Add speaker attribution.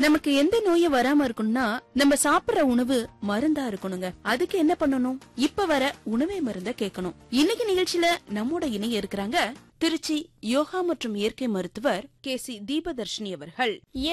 Speaker 1: நமக்கு எந்த நோயும் வராம இருக்கணும்னா நம்ம சாப்பிடுற உணவு மருந்தா இருக்கணுங்க. அதுக்கு என்ன பண்ணணும்? இப்ப வர உணவே மருந்த கேட்கணும். இன்னைக்கு நிகழ்ச்சியில நம்மோட இணைய இருக்கிறாங்க திருச்சி யோகா மற்றும் இயற்கை மருத்துவர் KC தீபதர்ஷினி அவர்கள்.